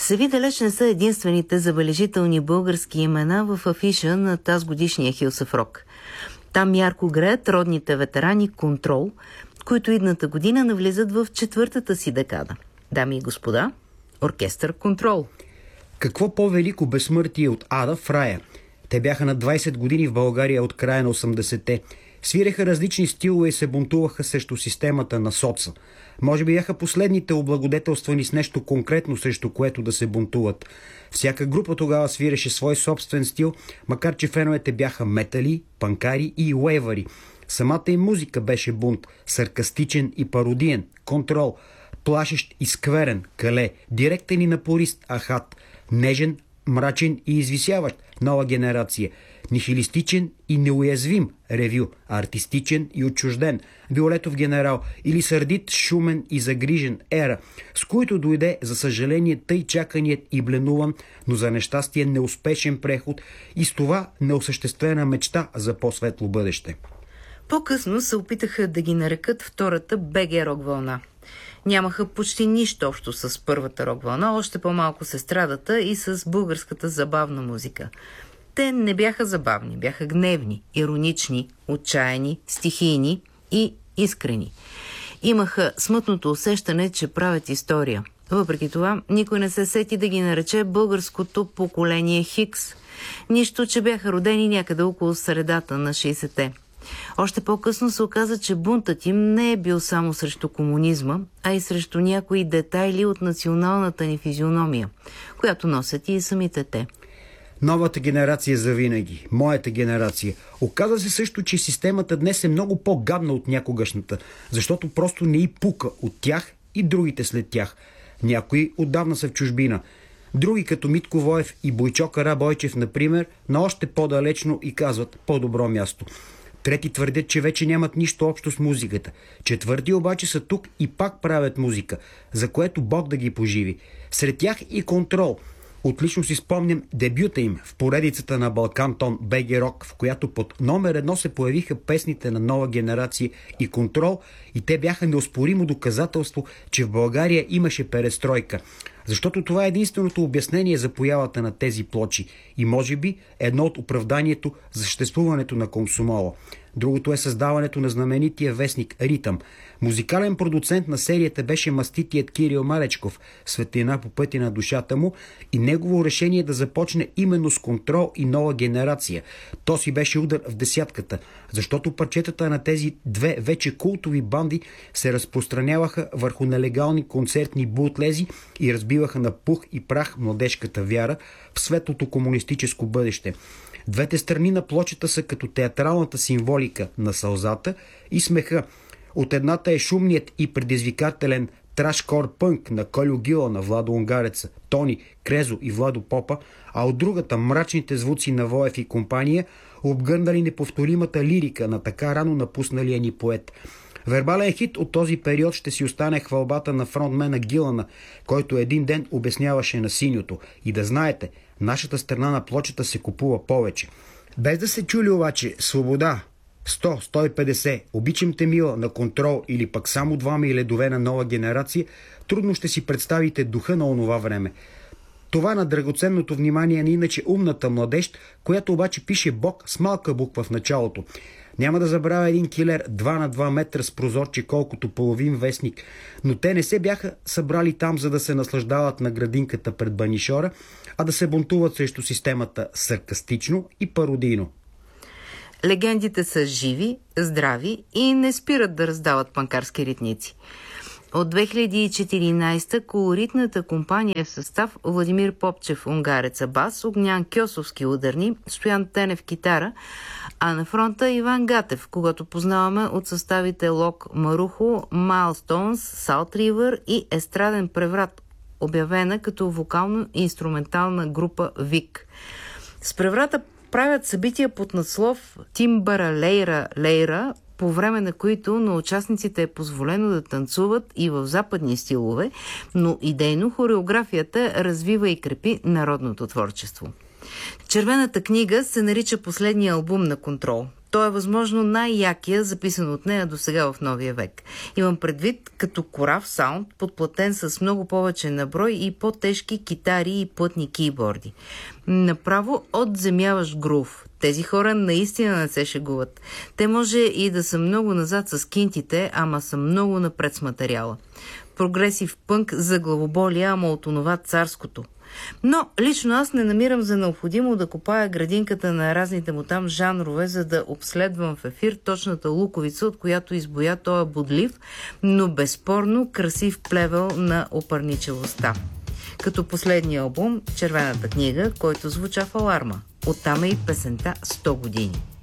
Сави далеч не са единствените забележителни български имена в афиша на тазгодишния Хилсъв рок. Там ярко греят родните ветерани Контрол, които идната година навлизат в четвъртата си декада. Дами и господа, оркестър Контрол. Какво по-велико безсмъртие от ада в рая? Те бяха на 20 години в България от края на 80-те. Свиреха различни стилове и се бунтуваха срещу системата на соца. Може би бяха последните облагодетелствани с нещо конкретно, срещу което да се бунтуват. Всяка група тогава свиреше свой собствен стил, макар че феновете бяха метали, панкари и уейвари. Самата им музика беше бунт, саркастичен и пародиен, Контрол, плашещ и скверен, Кале, директен и напорист, Ахат, нежен, мрачен и извисяващ, Нова генерация, нихилистичен и неуязвим, Ревю, артистичен и отчужден, Виолетов генерал или сърдит, шумен и загрижен, Ера, с които дойде, за съжаление, тъй чаканият и бленуван, но за нещастие неуспешен преход и с това неосъществена мечта за по-светло бъдеще. По-късно се опитаха да ги нарекат втората БГ рок вълна. Нямаха почти нищо общо с първата рок вълна, още по-малко с естрадата и с българската забавна музика. Те не бяха забавни, бяха гневни, иронични, отчаяни, стихийни и искрени. Имаха смътното усещане, че правят история. Въпреки това, никой не се сети да ги нарече българското поколение Хикс. Нищо, че бяха родени някъде около средата на 60-те. Още по-късно се оказа, че бунтът им не е бил само срещу комунизма, а и срещу някои детайли от националната ни физиономия, която носят и самите те. Новата генерация завинаги, моята генерация. Оказа се също, че системата днес е много по-гадна от някогашната, защото просто не й пука от тях и другите след тях. Някои отдавна са в чужбина. Други, като Митко Воев и Бойчо Карабойчев, например, на още по-далечно и казват по-добро място. Трети твърдят, че вече нямат нищо общо с музиката. Четвърти обаче са тук и пак правят музика, за което Бог да ги поживи. Сред тях и Контрол. Отлично си спомням дебюта им в поредицата на Балкантон БГ Рок, в която под номер 1 се появиха песните на Нова генерация и Контрол, и те бяха неоспоримо доказателство, че в България имаше перестройка. Защото това е единственото обяснение за появата на тези плочи и може би едно от оправданието за съществуването на Комсомола. Другото е създаването на знаменития вестник Ритъм. Музикален продуцент на серията беше маститият Кирил Малечков, светлина по пътя на душата му, и негово решение да започне именно с Контрол и Нова генерация. То си беше удар в десятката, защото парчетата на тези две вече култови банди се разпространяваха върху нелегални концертни бутлези и разбиваха на пух и прах младежката вяра в светлото комунистическо бъдеще. Двете страни на плочата са като театралната символика на сълзата и смеха. От едната е шумният и предизвикателен трашкор пънк на Кольо Гила, на Владо Унгареца, Тони, Крезо и Владо Попа, а от другата мрачните звуци на Воев и компания, обгърнали неповторимата лирика на така рано напусналия ни поет. Вербален хит от този период ще си остане хвалбата на фронтмена Гилана, който един ден обясняваше на синьото: и да знаете, нашата страна на плочата се купува повече. Без да се чули обаче свобода, 100, 150, обичам те мила на Контрол или пък само двама и ледове на Нова генерация, трудно ще си представите духа на онова време. Това на драгоценното внимание на иначе умната младеж, която обаче пише Бог с малка буква в началото. Няма да забравя един килер 2 на 2 метра с прозорче колкото половин вестник, но те не се бяха събрали там, за да се наслаждават на градинката пред банишора, а да се бунтуват срещу системата саркастично и пародийно. Легендите са живи, здрави и не спират да раздават панкарски ритници. От 2014 колоритната компания е в състав Владимир Попчев унгареца бас, Огнян Кьосовски ударни, Стоян Тенев китара, а на фронта Иван Гатев, когато познаваме от съставите Лок Марухо, Майлстоунс, Салт Ривър и Естраден преврат, обявена като вокално-инструментална група ВИК. С преврата правят събития под надслов Тимбара Лейра, по време на които на участниците е позволено да танцуват и в западни стилове, но идейно хореографията развива и крепи народното творчество. Червената книга се нарича последния албум на Контрол. Той е възможно най-якия, записан от нея до сега в новия век. Имам предвид като корав саунд, подплатен с много повече наброй и по-тежки китари и плътни кейборди. Направо отземяваш грув. Тези хора наистина не се шегуват. Те може и да са много назад с кинтите, ама са много напред с материала. Прогресив пънк за главоболия, ама от онова царското. Но лично аз не намирам за необходимо да копая градинката на разните му там жанрове, за да обследвам в ефир точната луковица, от която избоя този бодлив, но безспорно красив плевел на опърничевостта. Като последния албум «Червената книга», който звуча в Аларма. Оттам е и песента «100 години».